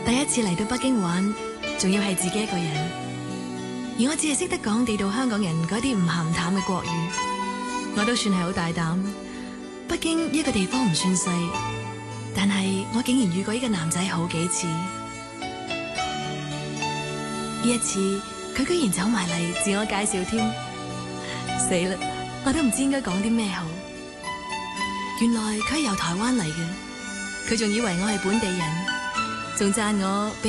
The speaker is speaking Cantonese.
第一次嚟到北京玩，仲要係自己一個人，而我只係識得講地道香港人嗰啲唔鹹淡嘅國語，我都算係好大膽。北京一個地方唔算細，但係我竟然遇過一個男仔好幾次。呢一次佢居然走埋嚟自我介紹添，死啦！我都唔知應該講啲咩好。原來佢係由台灣嚟嘅，佢仲以為我係本地人，仲讚我